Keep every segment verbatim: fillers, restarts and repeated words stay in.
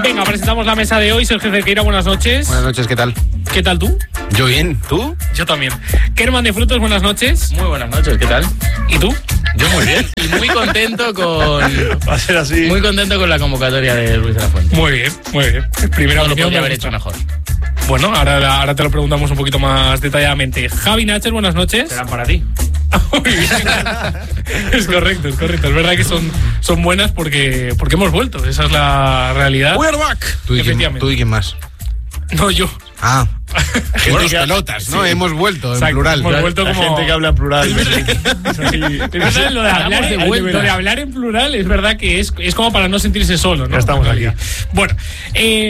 Venga, presentamos la mesa de hoy. Sergio Cerqueira, buenas noches. Buenas noches, ¿qué tal? ¿Qué tal tú? Yo bien, ¿tú? Yo también. Kerman de Frutos, buenas noches. Muy buenas noches, ¿qué tal? ¿Y tú? Yo muy bien. Y muy contento con... Va a ser así. Muy contento con la convocatoria de Luis de la Fuente. Muy bien, muy bien. Primera No lo opinión, podría me haber gusta. hecho mejor. Bueno, ahora, ahora te lo preguntamos un poquito más detalladamente. Javi Nacher, buenas noches. Serán para ti. Muy bien. Es correcto, es correcto. Es verdad que son, son buenas porque, porque hemos vuelto. Esa es la realidad. We're back. ¿Tú y, quién, Efectivamente. ¿Tú y quién más? No, yo. Ah, Bueno, tus pelotas, ¿no? sí. Hemos vuelto, en Exacto, plural. hemos vuelto La como... gente que habla en plural. Es verdad, lo de, hablar, de lo vuelta. de hablar en plural es verdad que es, es como para no sentirse solo, ¿no? Ya estamos En realidad. aquí. Bueno, eh,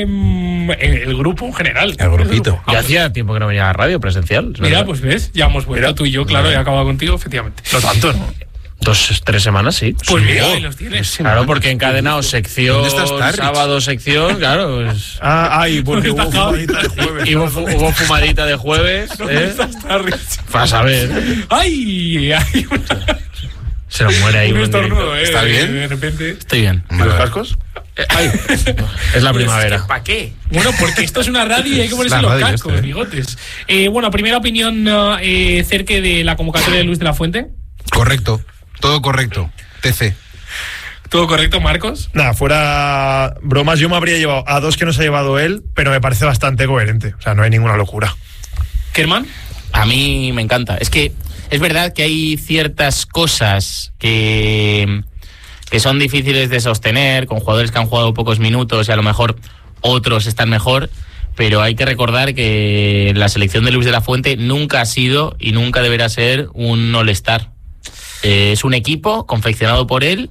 el grupo en general. El grupito. Ya hacía tiempo que no venía a la radio presencial. es Mira, verdad. pues ves, ya hemos vuelto Mira. tú y yo, claro, he acabado contigo, efectivamente. No tanto, ¿no? Dos, tres semanas, sí. Pues Sí. mira, ahí los tienes. Claro, porque encadenados sección, ¿Dónde estás, Tarrich? sábado sección, claro. Pues, Ah, ay, porque ¿Dónde hubo está Javi? fumadita de jueves. y hubo, fu- hubo fumadita de jueves, ¿Dónde ¿eh? estás, Tarrich? Para saber. ¡Ay! ¡Ay! Se nos muere ahí Un un estornudo, ¿eh? ¿Está bien? De repente. Estoy bien. ¿Y los cascos? Ay, es la primavera. ¿Para qué? Bueno, porque esto es una radio y hay que ponerse la los radio cascos, esto, ¿eh? bigotes. Eh, bueno, primera opinión eh, cerca de la convocatoria de Luis de la Fuente. Correcto, todo correcto. T C. ¿Todo correcto, Marcos? Nada, fuera bromas, yo me habría llevado a dos que no se ha llevado él, pero me parece bastante coherente. O sea, no hay ninguna locura. ¿Kerman? A mí me encanta. Es que es verdad que hay ciertas cosas que, que son difíciles de sostener con jugadores que han jugado pocos minutos y a lo mejor otros están mejor, pero hay que recordar que la selección de Luis de la Fuente nunca ha sido y nunca deberá ser un all-star. Eh, es un equipo confeccionado por él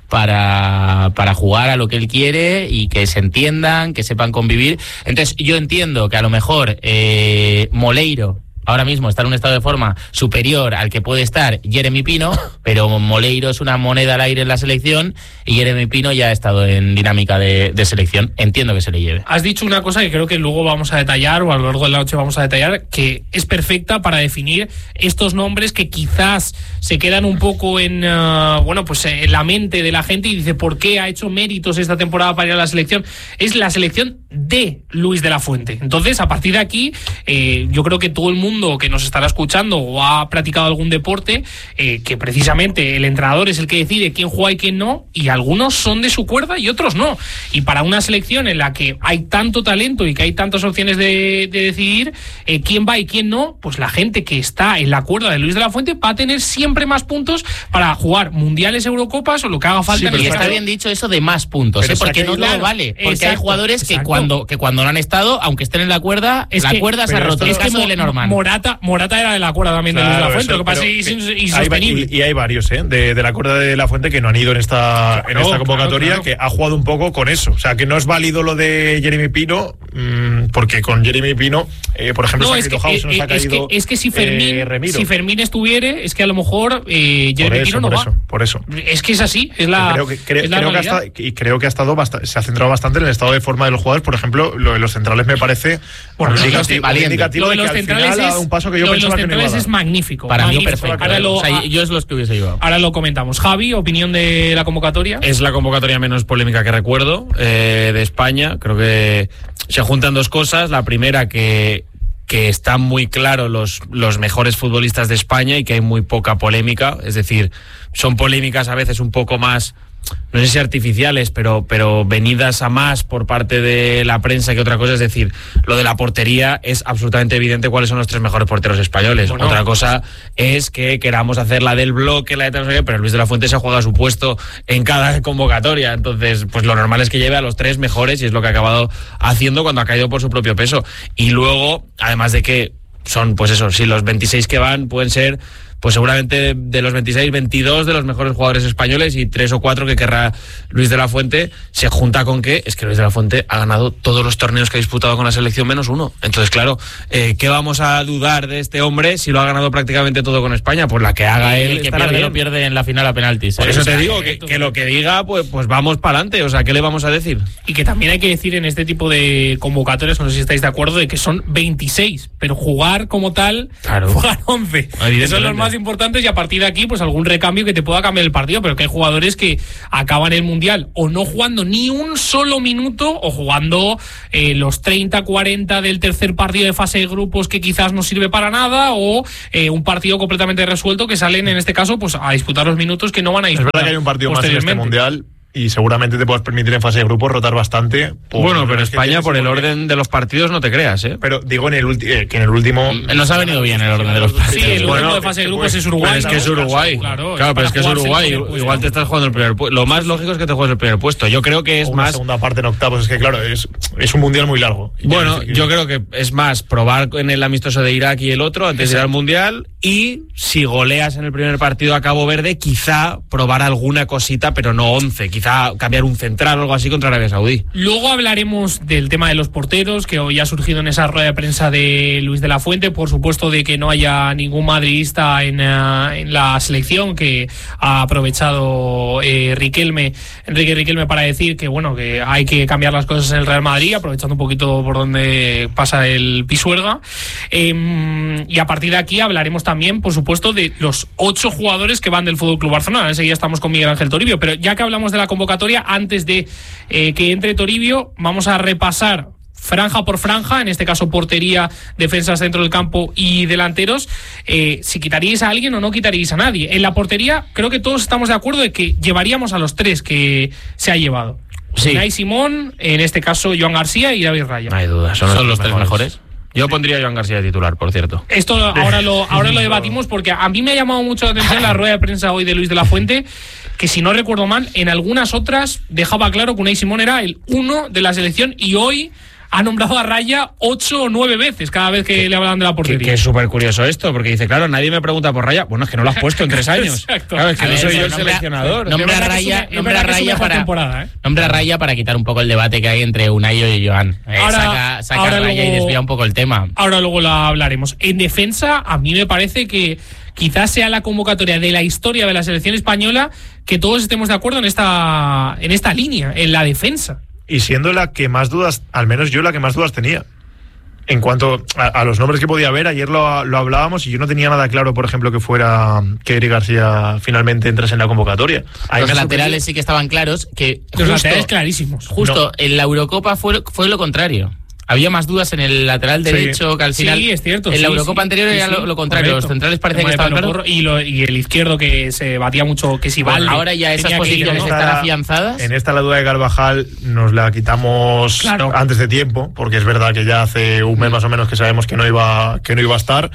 para, para jugar a lo que él quiere y que se entiendan, que sepan convivir. Entonces yo entiendo que a lo mejor eh, Moleiro ahora mismo está en un estado de forma superior al que puede estar Jeremy Pino, pero Moleiro es una moneda al aire en la selección y Jeremy Pino ya ha estado en dinámica de, de selección. Entiendo que se le lleve. Has dicho una cosa que creo que luego vamos a detallar, o a lo largo de la noche vamos a detallar, que es perfecta para definir estos nombres que quizás se quedan un poco en, uh, bueno, pues en la mente de la gente y dice, ¿por qué ha hecho méritos esta temporada para ir a la selección? Es la selección de Luis de la Fuente. Entonces, a partir de aquí, eh, yo creo que todo el mundo que nos estará escuchando o ha practicado algún deporte, eh, que precisamente el entrenador es el que decide quién juega y quién no, y algunos son de su cuerda y otros no. Y para una selección en la que hay tanto talento y que hay tantas opciones de, de decidir eh, quién va y quién no, pues la gente que está en la cuerda de Luis de la Fuente va a tener siempre más puntos para jugar mundiales, Eurocopas o lo que haga falta. Sí, en pero el Y está partido. bien dicho eso de más puntos, Pero ¿eh? se ha Porque no caído- todo vale. Porque Exacto, hay jugadores que exacto. cuando, que cuando no han estado, aunque estén en la cuerda, Es la que- cuerda se ha pero roto. esto- Es Es que caso de Lenormand. Morata, Morata era de la cuerda también de Luis de la Claro, Fuente, eso, lo que pasa pero es que es hay- insostenible. Y, y hay varios, ¿eh? De, de la cuerda de la Fuente que no han ido en esta, en Claro, esta convocatoria, claro, claro. que ha jugado un poco con eso. O sea, que no es válido lo de Jeremy Pino, mmm, porque con Jeremy Pino, eh, por ejemplo, No, se ha es que, caído House, eh, nos ha es, que, caído es que si Fermín, eh, Remiro. si Fermín estuviera, es que a lo mejor eh, por Jeremy eso, Pino no por va. eso, por eso. Es que es así, es la, creo que, cre- es la creo que ha realidad. estado, y creo que ha estado basta- se ha centrado bastante en el estado de forma de los jugadores. Por ejemplo, lo de los centrales me parece Bueno, un lo de los indicativo, un valiente. indicativo Lo de de que los al centrales final ha dado es, un paso que yo lo de los pensaba que no iba a centrales dar. es magnífico. Para mí, magnífico. perfecto. Ahora lo, O sea, a- yo es los que hubiese llevado. ahora lo comentamos. Javi, opinión de la convocatoria. Es la convocatoria menos polémica que recuerdo eh, de España. Creo que se juntan dos cosas. La primera, que, que están muy claros los, los mejores futbolistas de España y que hay muy poca polémica. Es decir, son polémicas a veces un poco más, no sé si artificiales, pero, pero venidas a más por parte de la prensa que otra cosa. Es decir, lo de la portería es absolutamente evidente cuáles son los tres mejores porteros españoles. Bueno. Otra cosa es que queramos hacer la del bloque, la de tal, no sé qué, pero Luis de la Fuente se juega su puesto en cada convocatoria. Entonces, pues lo normal es que lleve a los tres mejores y es lo que ha acabado haciendo cuando ha caído por su propio peso. Y luego, además de que son, pues eso, si los veintiséis que van pueden ser, pues seguramente de los veintiséis, veintidós de los mejores jugadores españoles y tres o cuatro que querrá Luis de la Fuente, se junta con que es que Luis de la Fuente ha ganado todos los torneos que ha disputado con la selección menos uno. Entonces, claro, eh, ¿qué vamos a dudar de este hombre si lo ha ganado prácticamente todo con España? Pues la que haga él El que estará pierde bien. lo pierde en la final a penaltis. Por ¿eh? eso O sea, te digo que, que lo que diga, pues, pues vamos para adelante. O sea, ¿qué le vamos a decir? Y que también hay que decir en este tipo de convocatorias, no sé si estáis de acuerdo, de que son veintiséis, pero jugar como tal, Claro. jugar once. Eso es lo más jugadas importantes y a partir de aquí, pues algún recambio que te pueda cambiar el partido, pero que hay jugadores que acaban el Mundial o no jugando ni un solo minuto o jugando eh, los treinta cuarenta del tercer partido de fase de grupos que quizás no sirve para nada o eh, un partido completamente resuelto que salen en este caso pues a disputar los minutos que no van a disputar. Es verdad que hay un partido más en este Mundial y seguramente te puedes permitir en fase de grupo rotar bastante. Bueno, pero España por el orden de los partidos no te creas, ¿eh? Pero digo en el eh, que en el último nos ha venido bien el orden de los partidos. Sí, el bueno, último de fase de grupos es Uruguay. Pero es que es Uruguay. Claro, claro, pero es que es Uruguay. Puesto, Igual te estás jugando el primer puesto. Lo más lógico es que te juegues el primer puesto. Yo creo que es una más segunda parte en octavos. Es que claro, es, es un mundial muy largo. Bueno, que... yo creo que es más probar en el amistoso de Irak y el otro antes de ir al mundial y si goleas en el primer partido a Cabo Verde, quizá probar alguna cosita, pero no once. Quizá cambiar un central o algo así contra Arabia Saudí. Luego hablaremos del tema de los porteros, que hoy ha surgido en esa rueda de prensa de Luis de la Fuente, por supuesto de que no haya ningún madridista en, uh, en la selección, que ha aprovechado eh, Riquelme, Enrique Riquelme para decir que bueno, que hay que cambiar las cosas en el Real Madrid, aprovechando un poquito por donde pasa el Pisuerga. Eh, y a partir de aquí hablaremos también, por supuesto, de los ocho jugadores que van del F C Barcelona. Enseguida estamos con Miguel Ángel Toribio, pero ya que hablamos de la convocatoria, antes de eh, que entre Toribio, vamos a repasar franja por franja, en este caso portería, defensas dentro del campo y delanteros, eh, si quitaríais a alguien o no quitaríais a nadie. En la portería creo que todos estamos de acuerdo de que llevaríamos a los tres que se ha llevado. Sí. Unai Simón, en este caso Joan García y David Raya. No hay duda, son, Son los, los tres mejores. Yo pondría a Joan García de titular, por cierto. Esto ahora lo, ahora lo debatimos porque a mí me ha llamado mucho la atención la rueda de prensa hoy de Luis de la Fuente, que si no recuerdo mal, en algunas otras dejaba claro que Unai Simón era el uno de la selección y hoy ha nombrado a Raya ocho o nueve veces cada vez que, que le hablan de la portería. Que, que es súper curioso esto, porque dice, claro, nadie me pregunta por Raya. Bueno, es que no lo has puesto en tres años. Exacto. Claro, es que A no ver, soy yo el nombra- seleccionador. Nombra a Es verdad que Raya, es una- nombra a es verdad que es Raya una para, temporada, ¿eh? nombra a Raya para quitar un poco el debate que hay entre Unai y Joan. Eh, Ahora- saca saca ahora a Raya luego- y desvía un poco el tema. Ahora luego la hablaremos. En defensa, a mí me parece que quizás sea la convocatoria de la historia de la selección española que todos estemos de acuerdo en esta, en esta línea, en la defensa. Y siendo la que más dudas, al menos yo la que más dudas tenía. En cuanto a, a los nombres que podía haber, ayer lo, lo hablábamos y yo no tenía nada claro, por ejemplo, que fuera que Eric García finalmente entrase en la convocatoria. Ahí Los me laterales sí que estaban claros, que Los justo, laterales clarísimos. justo No. en la Eurocopa fue, fue lo contrario. Había más dudas en el lateral derecho Sí. que al final. Sí, es cierto. En sí, la Eurocopa sí. anterior Sí, era sí, lo, lo contrario. correcto. Los centrales parecía que Como de estaban Pablo claros. Porro y, lo- y el izquierdo que se batía mucho, que si Valde Ahora ya esas tenía que ir, posiciones ¿no? están afianzadas. En esta la duda de Carvajal nos la quitamos Claro. antes de tiempo, porque es verdad que ya hace un mes más o menos que sabemos que no iba, que no iba a estar.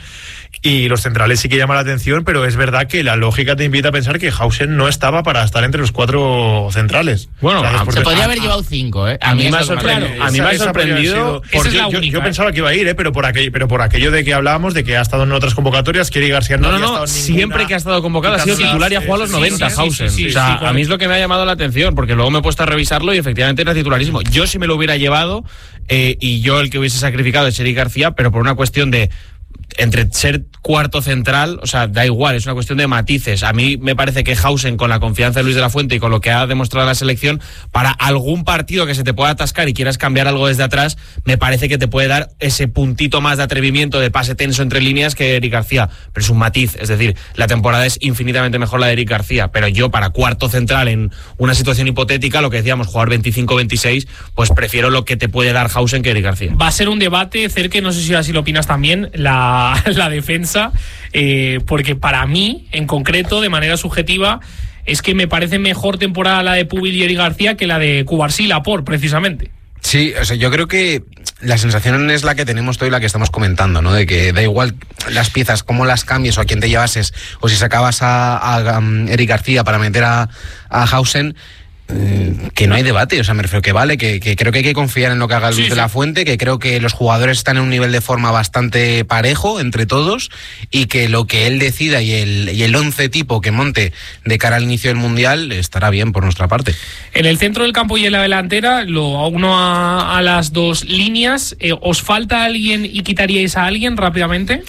Y los centrales sí que llaman la atención, pero es verdad que la lógica te invita a pensar que Hausen no estaba para estar entre los cuatro centrales. Bueno, después Se de- podría a- haber llevado cinco, ¿eh? a mí me ha eso es lo que sorprendido. me- A mí me ha esa- esa podría haber sorprendido sido- Esa porque es la yo, yo única, ¿eh? pensaba que iba a ir, ¿eh? pero, por aquello, pero por aquello de que hablábamos, de que ha estado en otras convocatorias, que Eric García no, No, no, había no, estado en ninguna. siempre que ha estado convocado ha sido Quitando titular y ha las- jugado a los sí, noventa, sí, sí, Hausen. sí, sí, o sea, sí, a mí correcto. es lo que me ha llamado la atención, porque luego me he puesto a revisarlo y efectivamente era titularísimo. Yo sí me lo hubiera llevado eh, y yo el que hubiese sacrificado es Eric García, pero por una cuestión de entre ser cuarto central, o sea, da igual, es una cuestión de matices. A mí me parece que Hausen, con la confianza de Luis de la Fuente y con lo que ha demostrado en la selección, para algún partido que se te pueda atascar y quieras cambiar algo desde atrás, me parece que te puede dar ese puntito más de atrevimiento, de pase tenso entre líneas que Eric García. Pero es un matiz, es decir, la temporada es infinitamente mejor la de Eric García, pero yo para cuarto central en una situación hipotética, lo que decíamos, jugar veinticinco veintiséis, pues prefiero lo que te puede dar Hausen que Eric García. Va a ser un debate, Cerque, no sé si así lo opinas también, la, la defensa, eh, porque para mí, en concreto, de manera subjetiva, es que me parece mejor temporada la de Pubil y Eric García que la de Cubarsí y Laporte, precisamente. Sí, o sea, yo creo que la sensación es la que tenemos todo y la que estamos comentando, ¿no? De que da igual las piezas, cómo las cambies o a quién te llevases, o si sacabas a, a, um, Eric García para meter a, a Hausen, eh, que no hay debate, o sea, me refiero que vale, que, que creo que hay que confiar en lo que haga Luis Sí, de sí. la Fuente, que creo que los jugadores están en un nivel de forma bastante parejo entre todos y que lo que él decida y el, y el once tipo que monte de cara al inicio del Mundial estará bien por nuestra parte. En el centro del campo y en la delantera, lo uno a, a las dos líneas, eh, ¿os falta alguien y quitaríais a alguien rápidamente?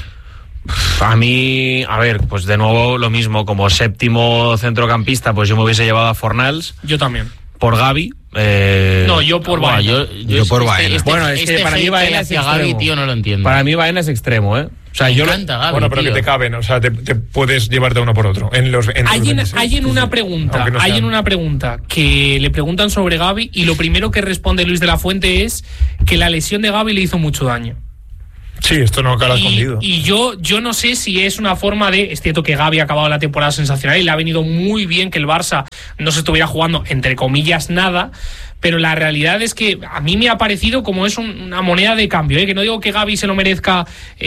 A mí, a ver, pues de nuevo lo mismo, como séptimo centrocampista, pues yo me hubiese llevado a Fornals Yo también. por Gavi. Eh, No, yo por Buah, Baena. yo, Yo por Baena. Bueno, es que para mí hate Baena es hacia Gavi, extremo. tío, no lo entiendo. Para mí Baena es extremo, ¿eh? O sea, yo Me encanta, Gavi, Bueno, pero tío. que te caben, o sea, te, te puedes llevarte uno por otro. En los, entre Hay los en, veintiséis. hay en Sí, una sí. pregunta, Aunque no hay sean. en una pregunta que le preguntan sobre Gavi y lo primero que responde Luis de la Fuente es que la lesión de Gavi le hizo mucho daño. Sí, esto no queda Y, escondido. y yo, yo no sé si es una forma de... Es cierto que Gavi ha acabado la temporada sensacional y le ha venido muy bien que el Barça no se estuviera jugando, entre comillas, nada, pero la realidad es que a mí me ha parecido como es un, una moneda de cambio, ¿eh? Que no digo que Gavi se lo merezca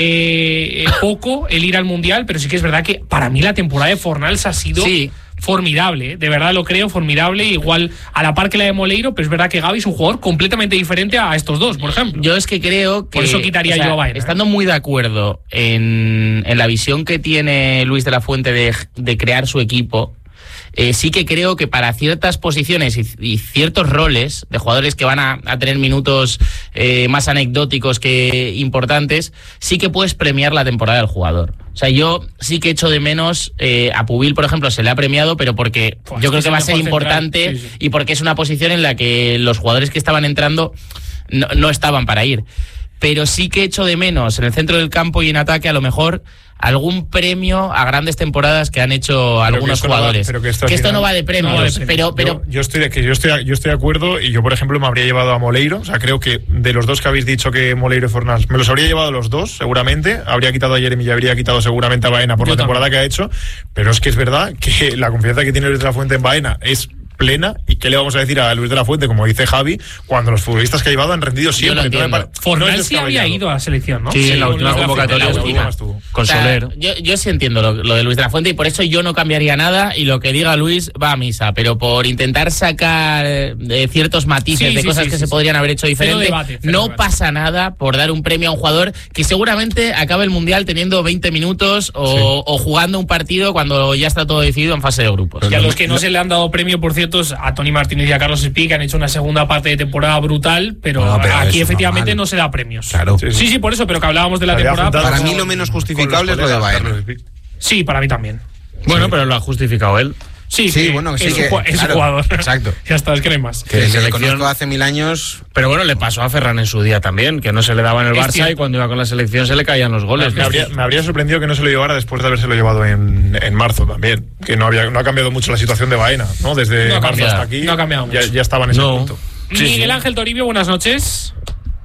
eh, poco el ir al Mundial, pero sí que es verdad que para mí la temporada de Fornals ha sido... Sí. formidable, ¿eh? De verdad lo creo, formidable, igual a la par que la de Moleiro, pero es verdad que Gavi es un jugador completamente diferente a estos dos, por ejemplo. Yo es que creo que... Por eso quitaría o sea, yo a Baena, ¿eh? Estando muy de acuerdo en, en la visión que tiene Luis de la Fuente de, de crear su equipo, eh, sí que creo que para ciertas posiciones y, y ciertos roles de jugadores que van a, a tener minutos eh, más anecdóticos que importantes, sí que puedes premiar la temporada del jugador. O sea, yo sí que echo de menos, eh, a Pubil, por ejemplo, se le ha premiado, pero porque Pues yo es creo que que es va a el ser mejor importante central, sí, sí. y porque es una posición en la que los jugadores que estaban entrando no, no estaban para ir. Pero sí que echo de menos en el centro del campo y en ataque a lo mejor algún premio a grandes temporadas que han hecho algunos esto no va- jugadores. pero que esto que al esto final- no va de premios, no va de premios. pero, pero yo, yo estoy de, que yo estoy yo estoy de acuerdo y yo por ejemplo me habría llevado a Moleiro, o sea, creo que de los dos que habéis dicho que Moleiro y Fornals, me los habría llevado los dos seguramente, habría quitado a Jeremy y habría quitado seguramente a Baena por Yo la temporada también. que ha hecho, pero es que es verdad que la confianza que tiene Luis de la Fuente en Baena es plena. ¿Y qué le vamos a decir a Luis de la Fuente? Como dice Javi, cuando los futbolistas que ha llevado han rendido siempre. lo entiendo. No me pare- no Fornals es sí había descabellado. ido a la selección, ¿no? Sí, en la con última Luis de convocatoria, Fuente, la última. estuvo. con O sea, Soler. Yo, yo sí entiendo lo, lo de Luis de la Fuente y por eso yo no cambiaría nada y lo que diga Luis va a misa, pero por intentar sacar eh, ciertos matices Sí, de sí, cosas sí, que sí, se sí. podrían haber hecho Cero diferente, debate, cero no debate. pasa nada por dar un premio a un jugador que seguramente acabe el Mundial teniendo veinte minutos o, o jugando un partido cuando ya está todo decidido en fase de grupos. Y a los que no se le han dado premio, por cierto, es a Toni Martínez y a Carlos Espí, que han hecho una segunda parte de temporada brutal, pero, No, pero aquí eso efectivamente normal. no se da premios. Claro. Sí, Sí, sí, por eso, pero que hablábamos de la Había temporada. juntado Para pero- mí lo menos con los justificable es lo de colegas, Baena. Carlos Espí. Sí, para mí también. Bueno, pero lo ha justificado él. Sí, Sí, que bueno, que sí es, que- un, ju- es un claro, jugador. exacto. Ya está, es que no hay más. Que de le selección- conozco hace mil años. Pero bueno, le pasó a Ferran en su día también, que no se le daba en el Es Barça cierto. y cuando iba con la selección se le caían los goles. Me habría, me habría sorprendido que no se lo llevara después de habérselo llevado en, en marzo también. Que no había no ha cambiado mucho la situación de Baena, ¿no? Desde No ha marzo cambiado, hasta aquí. no ha cambiado ya, mucho. ya estaba en ese No. punto. Miguel Ángel Toribio, buenas noches.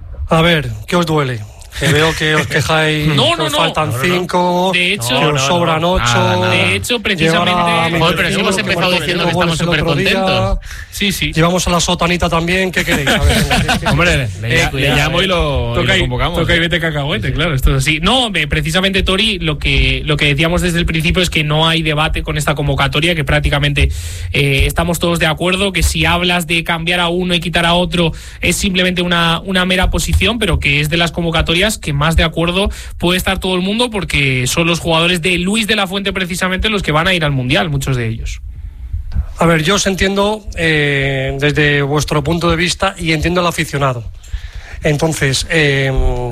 A ver, ¿qué os duele? Que veo que os quejáis, No, que no, os no. faltan No, no, no. cinco, De hecho- que No, os no, sobran no. ocho. Nada, nada. De hecho, precisamente- Llevar a Joder, pero si hemos que empezado marcó diciendo que cinco estamos goles el otro día. supercontentos. Sí, sí. Llevamos a la sotanita también, ¿qué queréis? A ver, venga, ¿qué- Hombre, le, Eh, le cuidado, llamo y lo, y Toca lo y, convocamos. toca y ¿eh? vete cacahuete, claro, esto es así. No, eh, precisamente, Tori, lo que, lo que decíamos desde el principio es que no hay debate con esta convocatoria, que prácticamente eh, estamos todos de acuerdo, que si hablas de cambiar a uno y quitar a otro es simplemente una, una mera posición, pero que es de las convocatorias que más de acuerdo puede estar todo el mundo, porque son los jugadores de Luis de la Fuente precisamente los que van a ir al Mundial, muchos de ellos. A ver, yo os entiendo eh, desde vuestro punto de vista y entiendo al aficionado. Entonces, eh,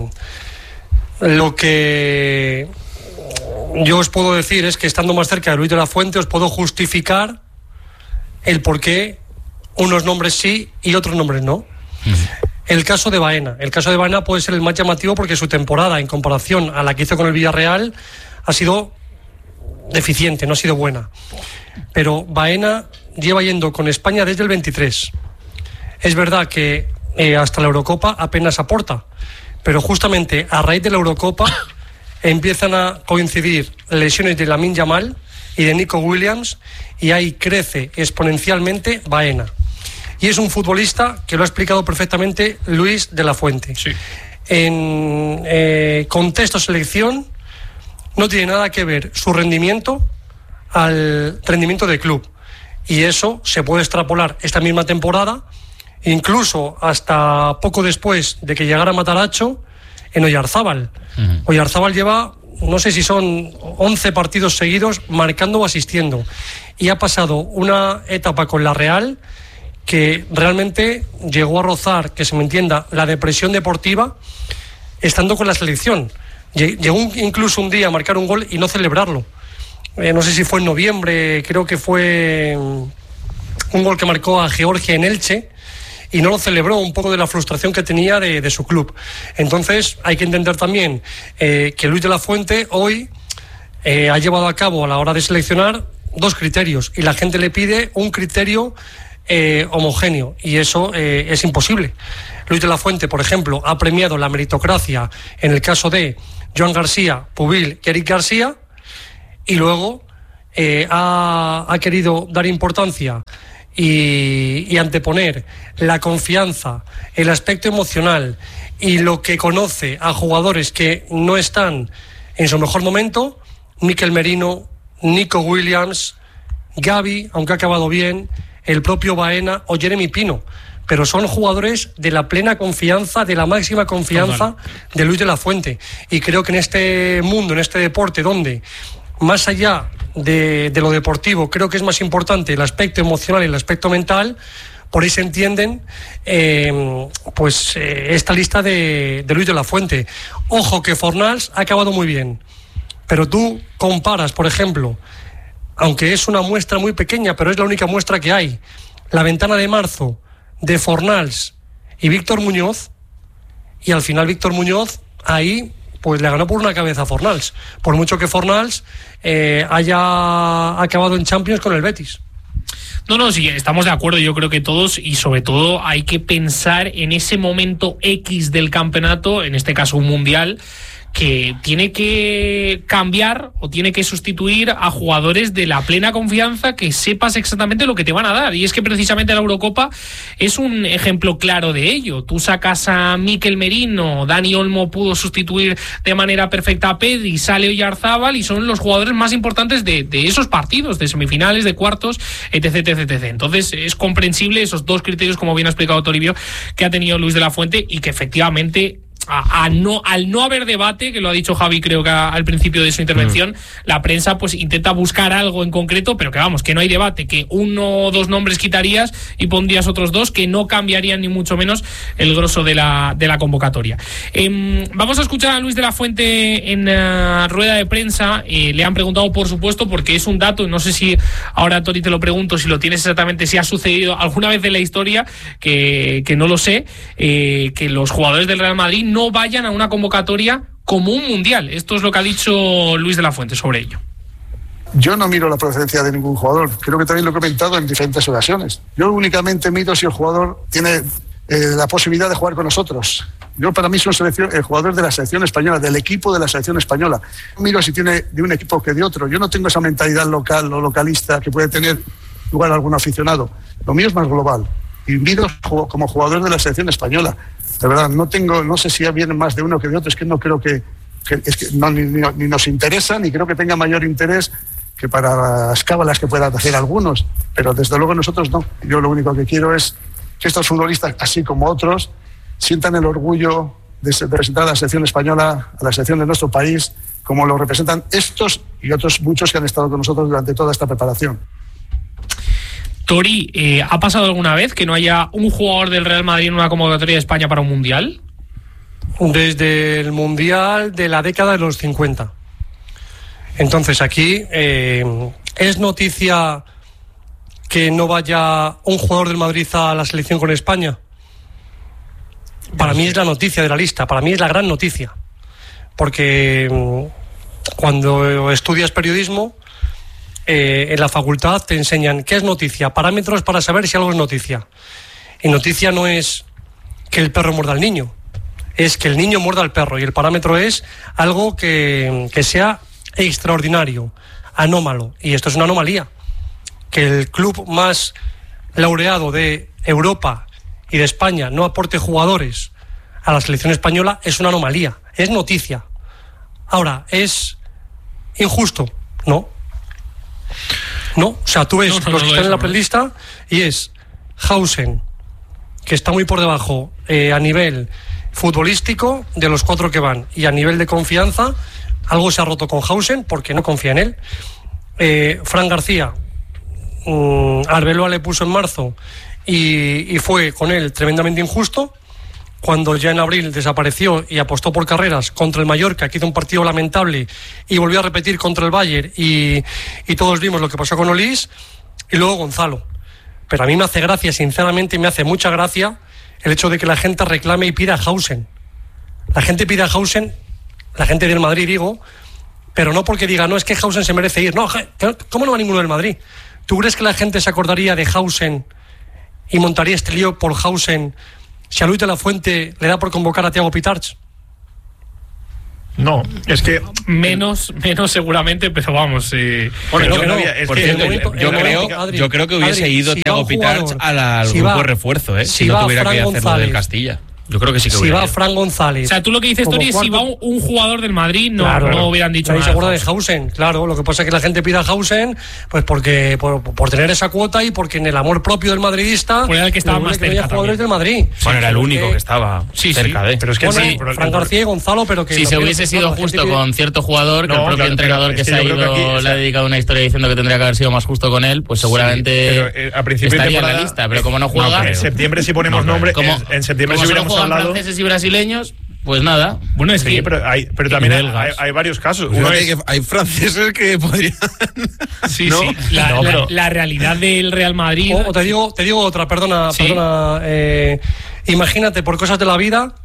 lo que yo os puedo decir es que estando más cerca de Luis de la Fuente os puedo justificar el por qué unos nombres sí y otros nombres no. El caso de Baena. El caso de Baena puede ser el más llamativo porque su temporada, en comparación a la que hizo con el Villarreal, ha sido deficiente, no ha sido buena. Pero Baena lleva yendo con España desde el veintitrés. Es verdad que eh, hasta la Eurocopa apenas aporta, pero justamente a raíz de la Eurocopa empiezan a coincidir lesiones de Lamine Yamal y de Nico Williams, y ahí crece exponencialmente Baena. Y es un futbolista que lo ha explicado perfectamente Luis de la Fuente. Sí. En eh, contexto selección no tiene nada que ver su rendimiento al rendimiento del club. Y eso se puede extrapolar esta misma temporada, incluso hasta poco después de que llegara Mataracho en Oyarzábal. Uh-huh. Oyarzábal lleva, no sé si son once partidos seguidos marcando o asistiendo. Y ha pasado una etapa con la Real que realmente llegó a rozar, que se me entienda, la depresión deportiva estando con la selección. Llegó incluso un día a marcar un gol y no celebrarlo. Eh, no sé si fue en noviembre, creo que fue un gol que marcó a Georgia en Elche, y no lo celebró, un poco de la frustración que tenía de, de su club. Entonces hay que entender también eh, que Luis de la Fuente hoy eh, ha llevado a cabo a la hora de seleccionar dos criterios y la gente le pide un criterio eh, homogéneo y eso eh, es imposible. Luis de la Fuente, por ejemplo, ha premiado la meritocracia en el caso de Joan García, Pubil y Eric García y luego eh, ha, ha querido dar importancia y, y anteponer la confianza, el aspecto emocional y lo que conoce a jugadores que no están en su mejor momento. Mikel Merino, Nico Williams, Gavi, aunque ha acabado bien, el propio Baena o Jeremy Pino, pero son jugadores de la plena confianza, de la máxima confianza de Luis de la Fuente. Y creo que en este mundo, en este deporte, donde más allá de, de lo deportivo, creo que es más importante el aspecto emocional y el aspecto mental, por ahí se entienden eh, pues eh, esta lista de, de Luis de la Fuente. Ojo que Fornals ha acabado muy bien, pero tú comparas, por ejemplo, aunque es una muestra muy pequeña, pero es la única muestra que hay, la ventana de marzo de Fornals y Víctor Muñoz, y al final Víctor Muñoz ahí pues le ganó por una cabeza a Fornals, por mucho que Fornals eh, haya acabado en Champions con el Betis. No, no, sí, estamos de acuerdo, yo creo que todos, y sobre todo hay que pensar en ese momento X del campeonato, en este caso un mundial, que tiene que cambiar o tiene que sustituir a jugadores de la plena confianza, que sepas exactamente lo que te van a dar. Y es que precisamente la Eurocopa es un ejemplo claro de ello. Tú sacas a Mikel Merino, Dani Olmo pudo sustituir de manera perfecta a Pedri, sale Oyarzábal y son los jugadores más importantes de, de esos partidos, de semifinales, de cuartos, etc, etc, etc. Entonces es comprensible esos dos criterios, como bien ha explicado Toribio, que ha tenido Luis de la Fuente y que efectivamente... A, a no, al no haber debate, que lo ha dicho Javi creo que a, al principio de su intervención, mm. la prensa pues intenta buscar algo en concreto, pero que vamos, que no hay debate, que uno o dos nombres quitarías y pondrías otros dos que no cambiarían ni mucho menos el grosso de la, de la convocatoria. Eh, vamos a escuchar a Luis de la Fuente en uh, rueda de prensa. Eh, le han preguntado, por supuesto, porque es un dato, no sé si ahora Tori te lo pregunto, si lo tienes exactamente, si ha sucedido alguna vez en la historia, que, que no lo sé, eh, que los jugadores del Real Madrid no vayan a una convocatoria como un mundial. Esto es lo que ha dicho Luis de la Fuente sobre ello. Yo no miro la procedencia de ningún jugador. Creo que también lo he comentado en diferentes ocasiones. Yo únicamente miro si el jugador tiene eh, la posibilidad de jugar con nosotros. Yo para mí soy selección, el jugador de la selección española, del equipo de la selección española. No miro si tiene de un equipo que de otro. Yo no tengo esa mentalidad local o localista que puede tener lugar algún aficionado. Lo mío es más global. Y miro como jugador de la selección española. De verdad, no tengo, no sé si vienen más de uno que de otro, es que no creo que, que, es que no, ni, ni, ni nos interesa, ni creo que tenga mayor interés que para las cábalas que puedan hacer algunos, pero desde luego nosotros no. Yo lo único que quiero es que estos futbolistas, así como otros, sientan el orgullo de, de representar a la selección española, a la selección de nuestro país, como lo representan estos y otros muchos que han estado con nosotros durante toda esta preparación. Tori, eh, ¿ha pasado alguna vez que no haya un jugador del Real Madrid en una convocatoria de España para un mundial? Desde el mundial de la década de los cincuenta. Entonces aquí eh, es noticia que no vaya un jugador del Madrid a la selección con España. Para mí es la noticia de la lista, para mí es la gran noticia. Porque cuando estudias periodismo, Eh, en la facultad te enseñan qué es noticia, parámetros para saber si algo es noticia. Y noticia no es que el perro muerda al niño, es que el niño muerda al perro. Y el parámetro es algo que, que sea extraordinario, anómalo. Y esto es una anomalía. Que el club más laureado de Europa y de España no aporte jugadores a la selección española es una anomalía, es noticia. Ahora, ¿es injusto? No. No, o sea, tú ves no, no, los que no están en la prelista y es Hausen, que está muy por debajo eh, a nivel futbolístico de los cuatro que van, y a nivel de confianza algo se ha roto con Hausen porque no confía en él. eh, Fran García, um, Arbeloa le puso en marzo y, y fue con él tremendamente injusto cuando ya en abril desapareció y apostó por Carreras contra el Mallorca, que hizo un partido lamentable, y volvió a repetir contra el Bayern, y, y todos vimos lo que pasó con Olís. Y luego Gonzalo. pero a mí me hace gracia, sinceramente, me hace mucha gracia el hecho de que la gente reclame y pida a Hausen. La gente pide a Hausen, la gente del Madrid, digo, pero no porque diga, no, es que Hausen se merece ir. No, ¿cómo no va ninguno del Madrid? ¿Tú crees que la gente se acordaría de Hausen y montaría este lío por Hausen si a Luis de la Fuente le da por convocar a Thiago Pitarch? No, es que menos, menos seguramente, pero vamos. Eh, bueno, pero yo, no, había, es por que cierto, momento, yo, creo, Adri, yo creo que hubiese Adri, ido si Thiago Pitarch al, al si grupo va, de refuerzo, ¿eh? Si, si no va tuviera Fran que hacerlo González, del Castilla. Yo creo que sí que si hubiera va ido. Fran González. O sea, tú lo que dices, Tori, es si va un, un jugador del Madrid, no, claro, no hubieran dicho nadie nada. se acuerda de Hausen, claro. Lo que pasa es que la gente pide a Hausen, pues porque por, por tener esa cuota y porque en el amor propio del madridista, pues era el que estaba más que haya cerca jugadores también. del Madrid. Bueno, era el Porque- único que estaba Sí, cerca sí. de. pero es que Bueno, sí, pero- Fran García y Gonzalo, pero que Si lo se que- hubiese sido no, la justo gente pide- con cierto jugador, que No, el propio claro, entrenador pero que es se que ha yo ido creo que aquí, o le sea, ha dedicado una historia diciendo que tendría que haber sido más justo con él, pues seguramente pero, eh, a principio de estaría en la temporada- lista. Pero como no juega, en septiembre si ponemos No, nombre, como, en, en septiembre como si solo hubiéramos juegan hablado. franceses y brasileños, pues nada. Bueno, es Sí, que pero, hay, pero también hay, hay, hay varios casos. Uno Fíjate es, que hay franceses que podrían. sí, ¿no? sí, la, No, la- pero- la realidad del Real Madrid. O, o te digo, te digo otra, perdona, Sí. perdona. eh, imagínate por cosas de la vida,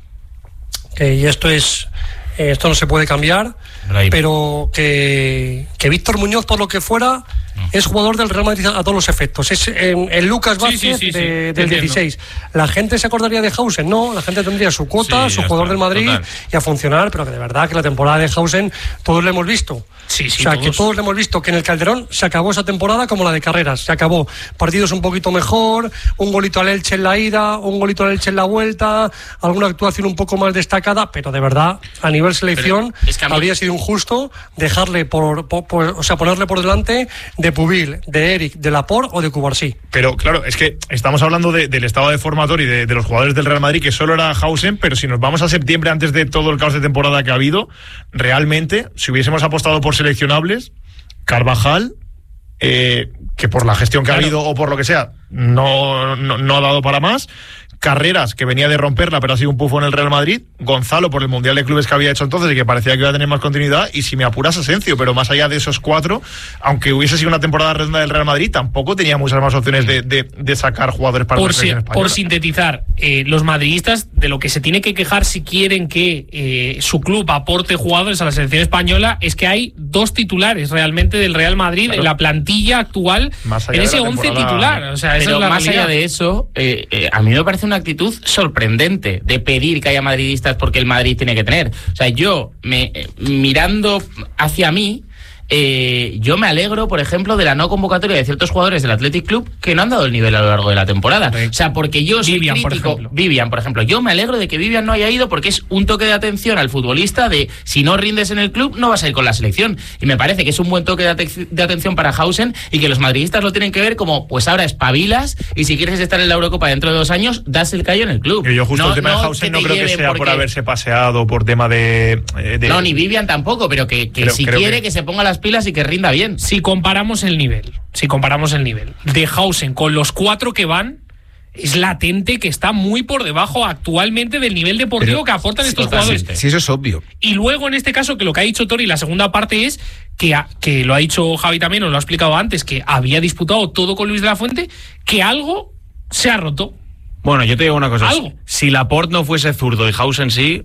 que y esto es, eh, esto no se puede cambiar, Brahim. pero que, que Víctor Muñoz, por lo que fuera, es jugador del Real Madrid a todos los efectos. Es eh, el Lucas Sí, sí, Vázquez sí, sí, de- te del entiendo. dieciséis. ¿La gente se acordaría de Hausen? No, la gente tendría su cuota, Sí, su ya jugador está, del Madrid total. y a funcionar, pero que de verdad que la temporada de Hausen todos lo hemos visto. Sí, sí, o sea, todos. que todos lo hemos visto, que en el Calderón se acabó esa temporada como la de Carreras, se acabó. Partidos un poquito mejor, un golito al Elche en la ida, un golito al Elche en la vuelta, alguna actuación un poco más destacada, pero de verdad, a nivel selección, Pero es que a mí- habría sido injusto dejarle por, por- por- o sea, ponerle por delante de Pubil, de Eric, de Laporte o de Cubarsí. pero claro, es que estamos hablando de- del estado de formatorio y de, de los jugadores del Real Madrid, que solo era Hausen, pero si nos vamos a septiembre antes de todo el caos de temporada que ha habido, realmente, si hubiésemos apostado por seleccionables, Carvajal, eh, que por la gestión que ha habido o por lo que sea, no, no, no ha dado para más. Carreras, que venía de romperla, pero ha sido un pufo en el Real Madrid. Gonzalo, por el Mundial de Clubes que había hecho entonces y que parecía que iba a tener más continuidad. Y si me apuras, Asencio, pero más allá de esos cuatro, aunque hubiese sido una temporada redonda del Real Madrid, tampoco tenía muchas más opciones de, de, de sacar jugadores para por, la si- selección española. por sintetizar, eh, los madridistas de lo que se tiene que quejar si quieren que eh, su club aporte jugadores a la selección española es que hay dos titulares realmente del Real Madrid Claro. en la plantilla actual, Más allá en de ese la once temporada- titular. O sea, esa Pero es la más realidad. allá de eso, eh, eh, a mí me parece una actitud sorprendente de pedir que haya madridistas porque el Madrid tiene que tener. O sea, yo, me, eh, mirando hacia mí, eh, yo me alegro, por ejemplo, de la no convocatoria de ciertos jugadores del Athletic Club que no han dado el nivel a lo largo de la temporada. O sea, porque yo soy Vivian, por crítico. ejemplo. Vivian, por ejemplo. Yo me alegro de que Vivian no haya ido porque es un toque de atención al futbolista de si no rindes en el club, no vas a ir con la selección. Y me parece que es un buen toque de, ate- de atención para Hausen y que los madridistas lo tienen que ver como, pues ahora espabilas y si quieres estar en la Eurocopa dentro de dos años, das el callo en el club. Que yo justo No- el tema no de Hausen que no te creo que lleven sea por porque- haberse paseado, por tema de... eh, de- No, ni Vivian tampoco, pero que, que Creo- si creo quiere que- que... se ponga las pilas y que rinda bien. Si comparamos el nivel, si comparamos el nivel de Hausen con los cuatro que van, es latente que está muy por debajo actualmente del nivel deportivo Pero- que aportan estos totalmente. jugadores. Sí, eso es obvio. Y luego, en este caso, que lo que ha dicho Tori, la segunda parte es que, ha- que lo ha dicho Javi también, os lo ha explicado antes, que había disputado todo con Luis de la Fuente, que algo se ha roto. Bueno, yo te digo una cosa. Algo. Si Laporte no fuese zurdo y Hausen sí,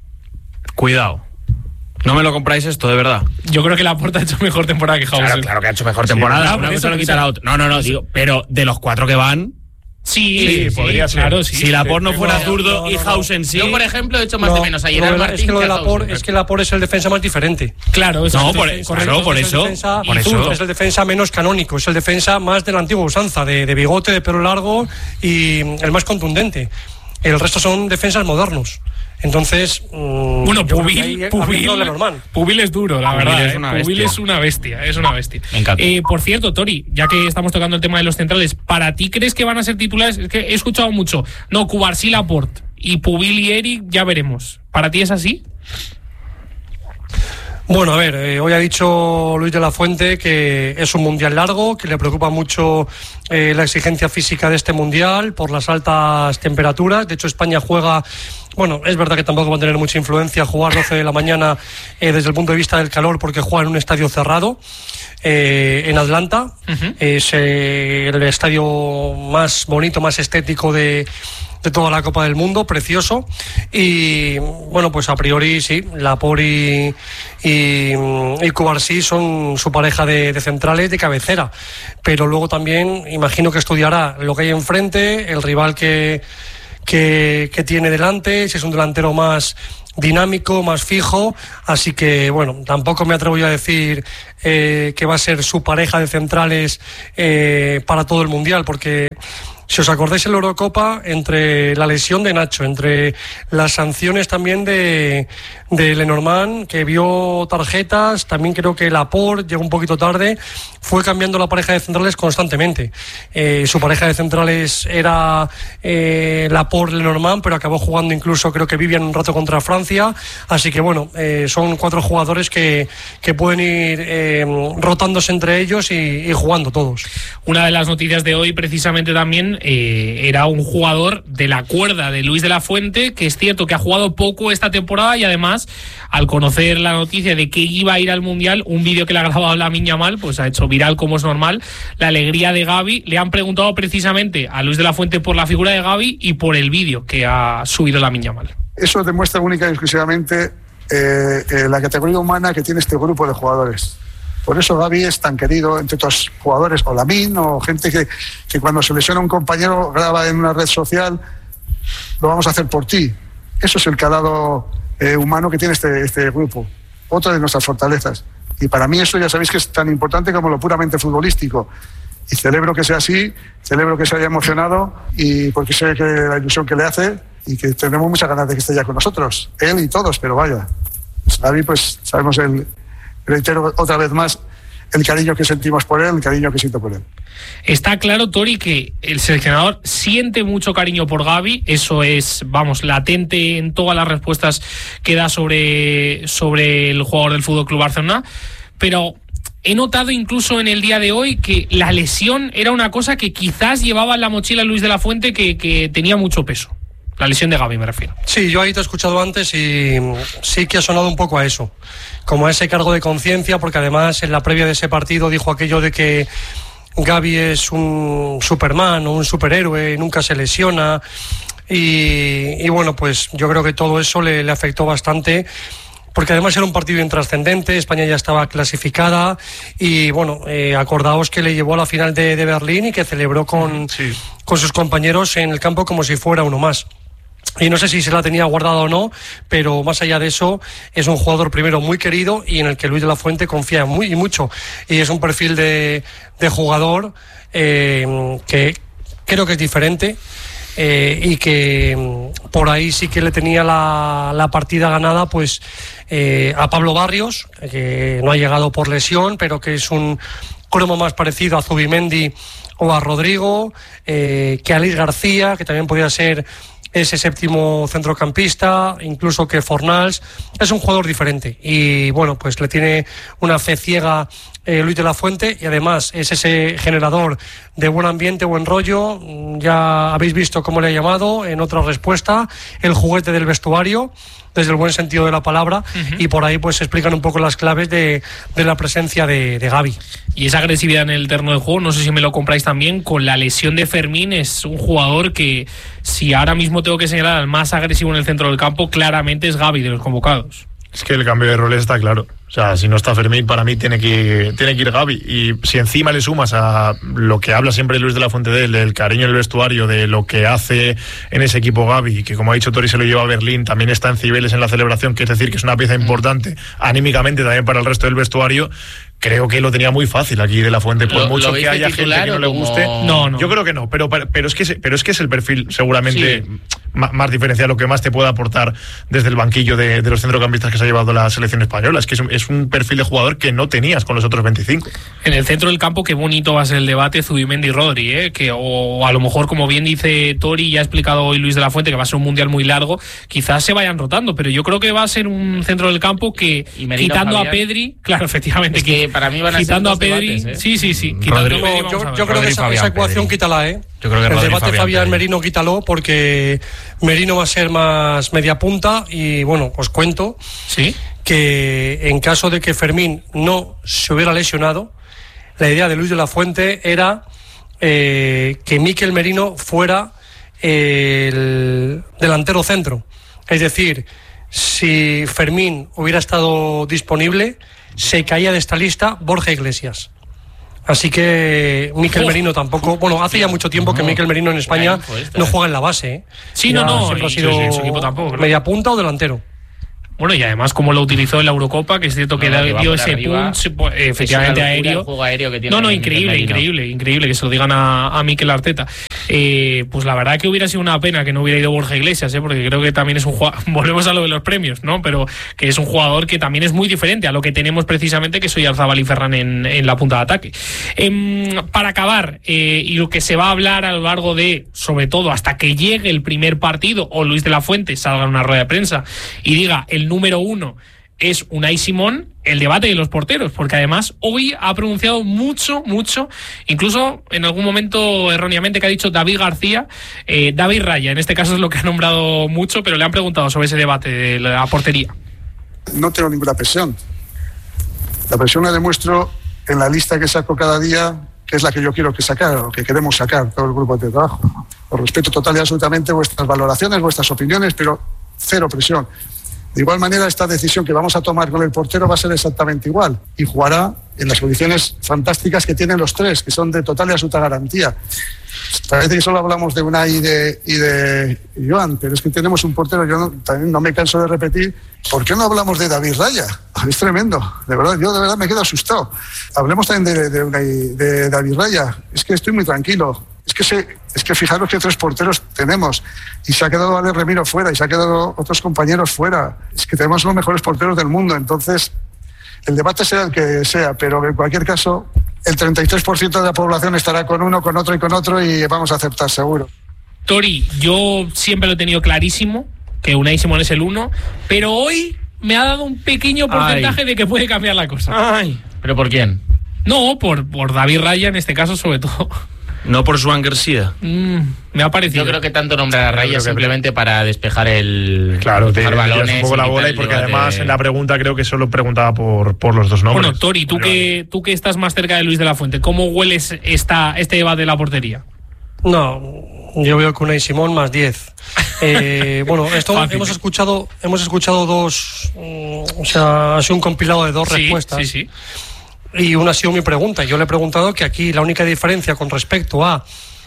cuidado. No me lo compráis esto, de verdad. Yo creo que Laporta ha hecho mejor temporada que Hausen. Claro, claro que ha hecho mejor temporada. claro, Una por cosa eso, no por quita eso. la otra. No, no, no, digo, pero de los cuatro que van, Sí, Sí, podría ser. claro, sí. si Laporte no tengo- fuera no, zurdo no, y no, no. Hausen sí. Yo, por ejemplo, he hecho más No, de menos a lo Gerard de la- Martín es que lo que de a Laporte, Hausen. es que Laporte es el defensa más diferente. Claro, eso No, es por, el- claro, por es el eso. defensa- Por y eso. zurdo. Es el defensa menos canónico, es el defensa más de la antigua usanza, de, de bigote, de pelo largo y mm, el más contundente. El resto son defensas modernos. Entonces, mm, Bueno, yo creo que Pubil, ahí habría Pubil, doble normal. Pubil es duro, la Pubil verdad. es eh. una Pubil bestia. es una bestia, es una bestia. Me encanta. Eh, por cierto, Tori, ya que estamos tocando el tema de los centrales, ¿para ti crees que van a ser titulares? Es que he escuchado mucho. No, Cubarsí, Laporte y Pubil y Eric, ya veremos. ¿Para ti es así? Bueno, a ver, eh, hoy ha dicho Luis de la Fuente que es un mundial largo, que le preocupa mucho eh, la exigencia física de este mundial por las altas temperaturas. De hecho, España juega, bueno, es verdad que tampoco va a tener mucha influencia jugar doce de la mañana eh, desde el punto de vista del calor, porque juega en un estadio cerrado eh, en Atlanta. Uh-huh. Es eh, el estadio más bonito, más estético de... de toda la Copa del Mundo, precioso. Y bueno, pues a priori sí, Laporte y, y, y Cubarsí son su pareja de, de centrales de cabecera, pero luego también imagino que estudiará lo que hay enfrente, el rival que, que, que tiene delante, si es un delantero más dinámico, más fijo, así que bueno, tampoco me atrevo yo a decir eh, que va a ser su pareja de centrales eh, para todo el Mundial, porque si os acordáis en la Eurocopa, entre la lesión de Nacho, entre las sanciones también de, de Lenormand, que vio tarjetas, también creo que Laporte llegó un poquito tarde, fue cambiando la pareja de centrales constantemente. Eh, su pareja de centrales era eh, Laporte-Lenormand, pero acabó jugando incluso, creo que Vivian un rato contra Francia, así que bueno, eh, son cuatro jugadores que, que pueden ir eh, rotándose entre ellos y, y jugando todos. Una de las noticias de hoy precisamente también Eh, era un jugador de la cuerda de Luis de la Fuente, que es cierto que ha jugado poco esta temporada, y además al conocer la noticia de que iba a ir al Mundial, un vídeo que le ha grabado Lamine Yamal pues ha hecho viral, como es normal, la alegría de Gavi. Le han preguntado precisamente a Luis de la Fuente por la figura de Gavi y por el vídeo que ha subido Lamine Yamal. Eso demuestra única y exclusivamente eh, eh, la categoría humana que tiene este grupo de jugadores. Por eso Gavi es tan querido entre otros jugadores, o Lamine, o gente que, que cuando se lesiona un compañero graba en una red social, lo vamos a hacer por ti. Eso es el calado eh, humano que tiene este, este grupo, otra de nuestras fortalezas. Y para mí eso ya sabéis que es tan importante como lo puramente futbolístico. Y celebro que sea así, celebro que se haya emocionado, y porque sé que la ilusión que le hace, y que tenemos muchas ganas de que esté ya con nosotros, él y todos, pero vaya. Gavi, pues sabemos el... Reitero otra vez más el cariño que sentimos por él, el cariño que siento por él. Está claro, Tori, que el seleccionador siente mucho cariño por Gavi. Eso es, vamos, latente en todas las respuestas que da sobre, sobre el jugador del F C Barcelona. Pero he notado incluso en el día de hoy que la lesión era una cosa que quizás llevaba en la mochila Luis de la Fuente, que, que tenía mucho peso. La lesión de Gavi, me refiero. Sí, yo ahí te he escuchado antes y sí que ha sonado un poco a eso, como a ese cargo de conciencia, porque además en la previa de ese partido dijo aquello de que Gavi es un Superman o un superhéroe, nunca se lesiona, y, y bueno, pues yo creo que todo eso le, le afectó bastante, porque además era un partido intrascendente, España ya estaba clasificada y bueno, eh, acordaos que le llevó a la final de, de Berlín y que celebró con, sí. con sus compañeros en el campo como si fuera uno más. Y no sé si se la tenía guardada o no, pero más allá de eso, es un jugador primero muy querido y en el que Luis de la Fuente confía muy y mucho. Y es un perfil de, de jugador eh, que creo que es diferente eh, y que por ahí sí que le tenía la, la partida ganada pues eh, a Pablo Barrios, que no ha llegado por lesión, pero que es un cromo más parecido a Zubimendi o a Rodrigo, eh, que a Alex García, que también podría ser ese séptimo centrocampista, incluso que Fornals. Es un jugador diferente y bueno, pues le tiene una fe ciega eh, Luis de la Fuente, y además es ese generador de buen ambiente, buen rollo. Ya habéis visto cómo le ha llamado en otra respuesta, el juguete del vestuario, desde el buen sentido de la palabra. Uh-huh. Y por ahí pues se explican un poco las claves de, de la presencia de, de Gavi. Y esa agresividad en el terreno de juego, no sé si me lo compráis también, con la lesión de Fermín, es un jugador que, si ahora mismo tengo que señalar al más agresivo en el centro del campo, claramente es Gavi de los convocados. Es que el cambio de roles está claro. O sea, si no está Fermín, para mí tiene que, tiene que ir Gavi. Y si encima le sumas a lo que habla siempre Luis de la Fuente de él, del cariño en el vestuario, de lo que hace en ese equipo Gavi, que como ha dicho Tori se lo lleva a Berlín, también está en Cibeles en la celebración, que es decir, que es una pieza importante anímicamente también para el resto del vestuario, creo que lo tenía muy fácil aquí De La Fuente, por ¿Lo, mucho lo que haya gente que no le como... guste. No, no. Yo creo que no, pero, pero, es, que es, pero es que es el perfil seguramente Sí. más, más diferencial, lo que más te puede aportar desde el banquillo de, de los centrocampistas que se ha llevado la selección española. Es que es un, es un perfil de jugador que no tenías con los otros veinticinco. En el centro del campo, qué bonito va a ser el debate Zubimendi y Rodri, ¿eh? Que, o a lo mejor, como bien dice Tori, ya ha explicado hoy Luis de la Fuente, que va a ser un mundial muy largo, quizás se vayan rotando, pero yo creo que va a ser un centro del campo que, quitando Fabián, a Pedri, claro, efectivamente, es que para mí van a quitando ser a Pedri, debates, ¿eh? sí, sí, sí, Rodri, quitando a Pedri, yo, a yo creo que esa, esa ecuación Pedri. quítala, ¿eh? Yo creo que el Rodri, debate Fabián, Fabián Pedri. Merino quítalo, porque Merino va a ser más media punta y bueno, os cuento ¿sí? que en caso de que Fermín no se hubiera lesionado, la idea de Luis de la Fuente era eh, que Mikel Merino fuera el delantero centro. Es decir, si Fermín hubiera estado disponible, se caía de esta lista Borja Iglesias. Así que Mikel oh, Merino tampoco... Bueno, hace ya mucho tiempo no, que Mikel Merino en España no juega en la base. ¿eh? Sí, ya no, no. Siempre y, ha sido sí, sí, su equipo tampoco, claro. media punta o delantero. Bueno, y además como lo utilizó en la Eurocopa, que es cierto que, no, que dio ese punch, pues, efectivamente aéreo. Juego aéreo que tiene no, no, increíble, increíble, increíble que se lo digan a, a Mikel Arteta. Eh, pues la verdad que hubiera sido una pena que no hubiera ido Borja Iglesias, ¿eh? Porque creo que también es un jugador, volvemos a lo de los premios, ¿no? Pero que es un jugador que también es muy diferente a lo que tenemos precisamente, que soy Oyarzabal y Ferran en, en la punta de ataque. Eh, para acabar, eh, y lo que se va a hablar a lo largo de, sobre todo hasta que llegue el primer partido, o Luis de la Fuente salga en una rueda de prensa y diga el número uno es Unai Simón, el debate de los porteros, porque además hoy ha pronunciado mucho, mucho, incluso en algún momento erróneamente que ha dicho David García, eh, David Raya, en este caso es lo que ha nombrado mucho, pero le han preguntado sobre ese debate de la portería. No tengo ninguna presión. La presión la demuestro en la lista que saco cada día, que es la que yo quiero que sacar, o que queremos sacar todo el grupo de trabajo. Os respeto total y absolutamente vuestras valoraciones, vuestras opiniones, pero cero presión. De igual manera, esta decisión que vamos a tomar con el portero va a ser exactamente igual y jugará en las condiciones fantásticas que tienen los tres, que son de total y absoluta garantía. Parece que solo hablamos de Unai y de, y de Joan, pero es que tenemos un portero, yo no, también no me canso de repetir, ¿por qué no hablamos de David Raya? Es tremendo, de verdad, yo de verdad me quedo asustado. Hablemos también de, de, Unai, de David Raya, es que estoy muy tranquilo. Es que, se, es que fijaros que tres porteros tenemos y se ha quedado Ale Remiro fuera y se ha quedado otros compañeros fuera. Es que tenemos los mejores porteros del mundo, entonces el debate sea el que sea, pero en cualquier caso el treinta y tres por ciento de la población estará con uno, con otro y con otro y vamos a aceptar seguro. Tori, yo siempre lo he tenido clarísimo que Unai Simón es el uno, pero hoy me ha dado un pequeño porcentaje Ay. de que puede cambiar la cosa. Ay. ¿Pero por quién? No, por, por David Raya en este caso sobre todo. No por Joan García. Mm, me ha parecido. Yo creo que tanto nombrar a Raya simplemente para despejar el. Claro, despejar te balones un poco la bola y porque además de... en la pregunta creo que solo preguntaba por, por los dos nombres. Bueno, Tori, tú que, tú que estás más cerca de Luis de la Fuente, ¿cómo hueles esta, este debate de la portería? No, yo veo que Unai Simón más diez. Eh, bueno, esto Fácil. hemos escuchado, hemos escuchado dos, um, o sea, ha sido un compilado de dos sí, respuestas. Sí, sí. Y una ha sido mi pregunta. Yo le he preguntado que aquí la única diferencia con respecto a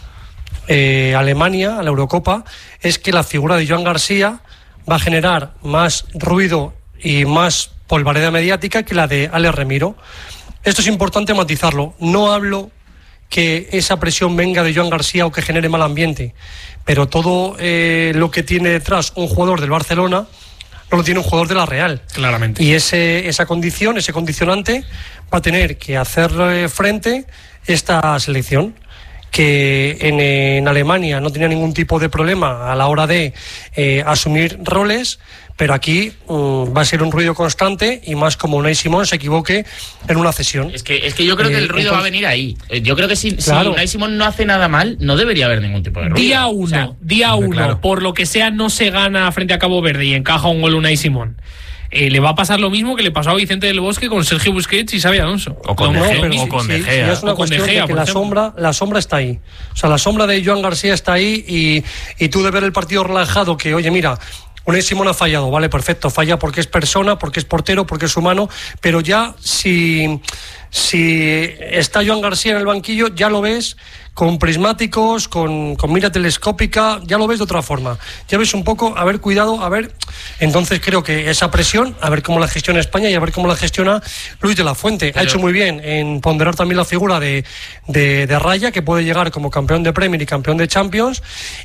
eh, Alemania, a la Eurocopa, es que la figura de Joan García va a generar más ruido y más polvareda mediática que la de Ale Remiro. Esto es importante matizarlo. No hablo que esa presión venga de Joan García o que genere mal ambiente, pero todo eh, lo que tiene detrás un jugador del Barcelona no lo tiene un jugador de la Real. Claramente. Y ese, esa condición, ese condicionante, va a tener que hacer frente esta selección, que en, en Alemania no tenía ningún tipo de problema a la hora de eh, asumir roles, pero aquí um, va a ser un ruido constante y más como Unai Simón se equivoque en una cesión. Es que, es que yo creo que el ruido eh, entonces, va a venir ahí. Yo creo que si, claro. si Unai Simón no hace nada mal, no debería haber ningún tipo de ruido. Día uno, o sea, día uno, claro. Por lo que sea no se gana frente a Cabo Verde y encaja un gol Unai Simón. Eh, le va a pasar lo mismo que le pasó a Vicente del Bosque con Sergio Busquets y Xabi Alonso. O con, no, De, pero o con sí, De Gea. Sí, es una cuestión de, Gea, de que la sombra, la sombra está ahí. O sea, la sombra de Joan García está ahí y, y tú de ver el partido relajado que, oye, mira, Unai Simón ha fallado, vale, perfecto, falla porque es persona, porque es portero, porque es humano, pero ya si, si está Joan García en el banquillo, ya lo ves con prismáticos, con, con mira telescópica, ya lo ves de otra forma. Ya ves un poco, a ver, cuidado, a ver Entonces creo que esa presión, a ver cómo la gestiona España y a ver cómo la gestiona Luis de la Fuente. Pero... ha hecho muy bien en ponderar también la figura de, de, de Raya, que puede llegar como campeón de Premier y campeón de Champions.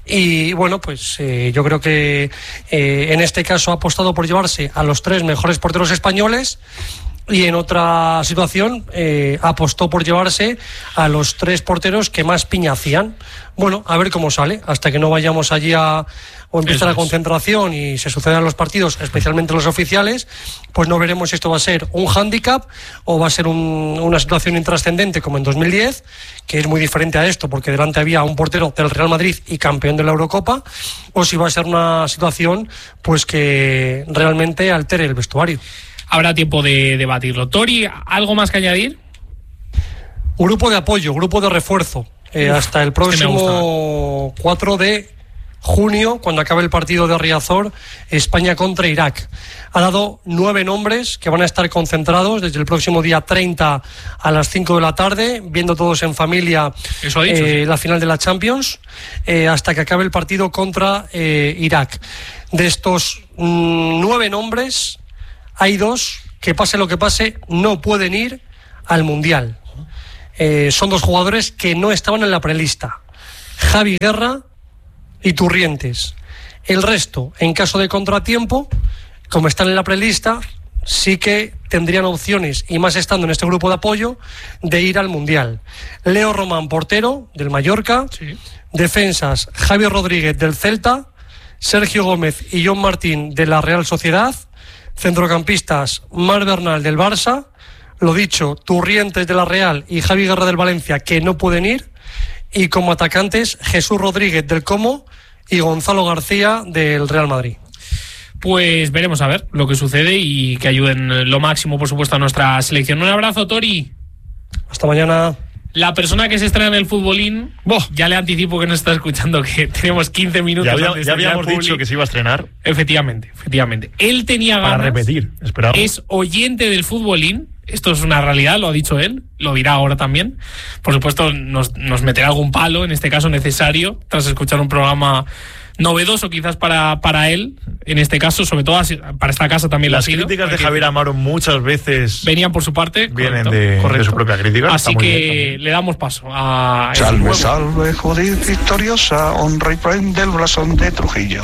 Y bueno, pues eh, yo creo que eh, en este caso ha apostado por llevarse a los tres mejores porteros españoles. Y en otra situación eh, apostó por llevarse a los tres porteros que más piña hacían. Bueno, a ver cómo sale, hasta que no vayamos allí a, o empiece la concentración y se sucedan los partidos, especialmente los oficiales, pues no veremos si esto va a ser un hándicap o va a ser un, una situación intrascendente como en dos mil diez, que es muy diferente a esto, porque delante había un portero del Real Madrid y campeón de la Eurocopa, o si va a ser una situación pues que realmente altere el vestuario. Habrá tiempo de debatirlo. Tori, ¿algo más que añadir? Grupo de apoyo, grupo de refuerzo. Eh, Uf, hasta el próximo cuatro de junio, cuando acabe el partido de Riazor, España contra Irak. Ha dado nueve nombres que van a estar concentrados desde el próximo día treinta a las cinco de la tarde, viendo todos en familia Eso ha dicho, eh, sí. la final de la Champions, eh, hasta que acabe el partido contra eh, Irak. De estos mmm, nueve nombres, hay dos que, pase lo que pase, no pueden ir al Mundial. Eh, son dos jugadores que no estaban en la prelista: Javi Guerra y Turrientes. El resto, en caso de contratiempo, como están en la prelista, sí que tendrían opciones, y más estando en este grupo de apoyo, de ir al Mundial. Leo Román, portero del Mallorca. Sí. Defensas: Javi Rodríguez del Celta, Sergio Gómez y John Martín de la Real Sociedad. Centrocampistas: Marc Bernal del Barça, lo dicho, Turrientes de la Real y Javi Guerra del Valencia, que no pueden ir. Y como atacantes, Jesús Rodríguez del Como y Gonzalo García del Real Madrid. Pues veremos a ver lo que sucede y que ayuden lo máximo, por supuesto, a nuestra selección. Un abrazo, Tori. Hasta mañana. La persona que se estrena en el futbolín, ¡Boh! Ya le anticipo que nos está escuchando que tenemos quince minutos. Ya, había, antes ya habíamos dicho que se iba a estrenar. Efectivamente, efectivamente. Él tenía ganas. Para repetir, esperamos. Es oyente del futbolín. Esto es una realidad, lo ha dicho él, lo dirá ahora también. Por supuesto, nos, nos meterá algún palo, en este caso necesario, tras escuchar un programa novedoso quizás para, para él, en este caso, sobre todo para esta casa también. Las lo ha sido, críticas de Javier Amaro muchas veces venían por su parte. Vienen correcto, de, correcto. de su propia crítica. Así que le damos paso a... Salve, salve, Judith victoriosa, honra y prende el blasón de Trujillo.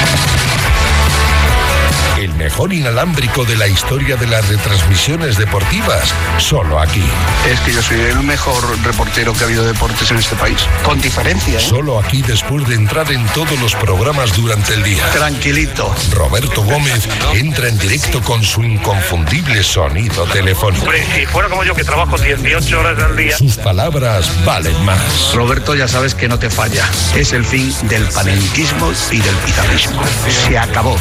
El mejor inalámbrico de la historia de las retransmisiones deportivas, solo aquí. Es que yo soy el mejor reportero que ha habido de deportes en este país, con diferencia, ¿eh? Solo aquí, después de entrar en todos los programas durante el día. Tranquilito. Roberto Gómez entra en directo con su inconfundible sonido telefónico. Hombre, si fuera como yo, que trabajo dieciocho horas al día. Sus palabras valen más. Roberto, ya sabes que no te falla. Es el fin del panenquismo y del pizarrismo. Se acabó.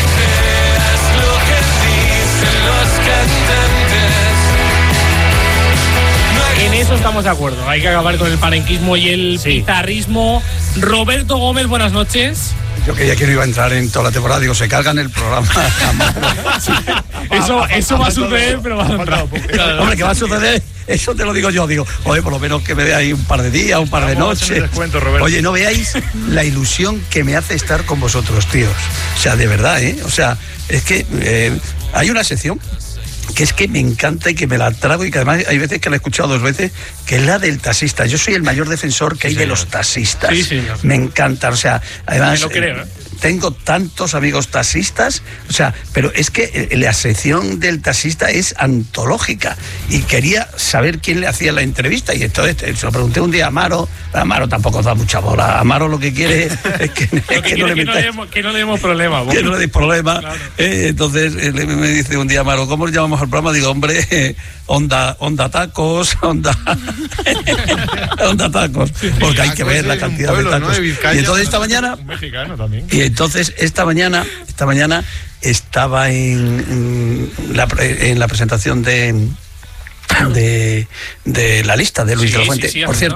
En eso estamos de acuerdo. Hay que acabar con el panenquismo y el sí. pizarrismo. Roberto Gómez, buenas noches. Yo creía que no iba a entrar en toda la temporada. Digo, se cargan el programa. Sí. Eso, eso va a suceder, pero va a entrar. Hombre, ¿qué va a suceder? Eso te lo digo yo. Digo, oye, por lo menos que me dé ahí un par de días, un par de noches. Oye, no veáis la ilusión que me hace estar con vosotros, tíos. O sea, de verdad, ¿eh? O sea, es que eh, hay una sección que es que me encanta y que me la trago y que además hay veces que la he escuchado dos veces, que es la del taxista. Yo soy el mayor defensor que sí, hay señor. de los taxistas. Sí, sí, me encanta, o sea, además... Me lo creo, ¿eh? Tengo tantos amigos taxistas, o sea, pero es que la sección del taxista es antológica y quería saber quién le hacía la entrevista y entonces se lo pregunté un día a Amaro. Amaro tampoco da mucha bola. Amaro lo que quiere es que, es que, que, no, le que, no, le demos, que no le demos problema. Que no le deis problema. Claro. Eh, entonces eh, me dice un día Amaro, ¿cómo llamamos al programa? Digo, hombre, eh, onda, onda tacos, onda, onda tacos, porque hay que ver la cantidad pueblo, de tacos. ¿No? De Vizcaya, y entonces esta mañana, un mexicano también. Y entonces esta mañana, esta mañana estaba en, en, la, en la presentación de, de, de la lista de Luis sí, de la Fuente. Sí, sí, Por cierto,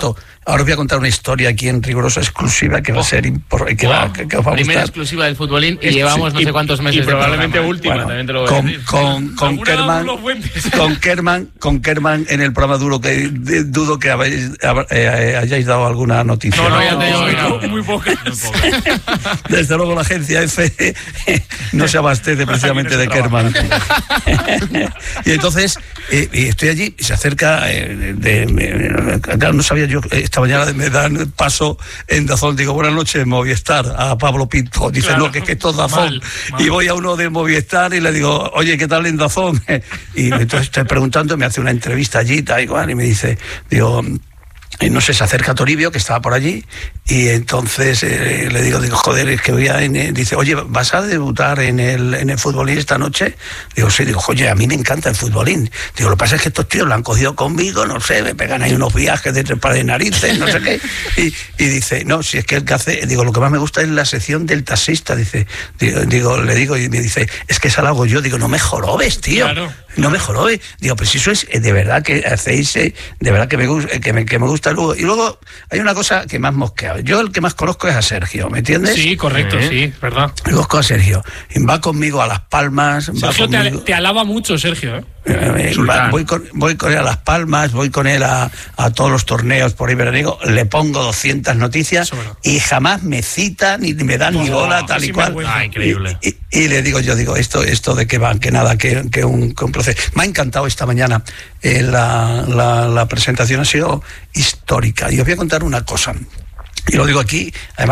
ahora os voy a contar una historia aquí en rigurosa exclusiva que va a ser impor- que, va, que, que os va a Primera gustar. exclusiva del futbolín y llevamos no y, sé cuántos meses. y probablemente de última, Bueno, también te lo voy a con, decir. con, con Kerman, con Kerman, con Kerman en el programa duro que de, dudo que habéis, hab- eh, hayáis dado alguna noticia. No, no, ya te No, digo, no, no. muy pocas. Desde luego la agencia F no se abastece precisamente de Kerman. Y entonces eh, y estoy allí y se acerca eh, de, de- claro, no sabía yo, esta mañana me dan paso en Dazón, digo buenas noches Movistar a Pablo Pinto, dice Claro. no, que es que esto es Dazón. Mal, mal. Y voy a uno de Movistar y le digo, oye, ¿qué tal en Dazón? Y entonces estoy preguntando, me hace una entrevista allí tal y cual, y me dice, digo, y no sé, se acerca Toribio, que estaba por allí, y entonces eh, le digo, digo, joder, es que voy a... En, dice, oye, ¿vas a debutar en el, en el futbolín esta noche? Digo, sí, digo, oye, a mí me encanta el futbolín. Digo, lo que pasa es que estos tíos lo han cogido conmigo, no sé, me pegan ahí unos viajes de tres pares de narices, no sé qué. Y, y dice, no, si es que el que hace... Digo, lo que más me gusta es la sección del taxista, dice. Digo, digo, le digo, y me dice, es que esa la hago yo. Digo, no me jorobes, tío. Claro. No me jorobes. Digo, pues si eso es eh, de verdad que hacéis, eh, de verdad que me, gus- eh, que me, que me gusta luego. Y luego hay una cosa que más mosqueado. Yo el que más conozco es a Sergio, ¿me entiendes? Sí, correcto, sí, verdad. Conozco a Sergio. Y va conmigo a Las Palmas. va Sergio te, conmigo- al- te alaba mucho, Sergio, ¿eh? Eh, va- voy, con, voy con él a Las Palmas, voy con él a, a todos los torneos por ahí veraniego, le pongo doscientas noticias Eso, bueno. y jamás me cita ni me dan ni Oh, bola, tal qué y cual. sinvergüenza. Ah, increíble. Y, y- y le digo, yo digo, esto esto de que van, que nada, que, que un, que un placer. Me ha encantado esta mañana. eh, la, la, la presentación ha sido histórica. Y os voy a contar una cosa. Y lo digo aquí, además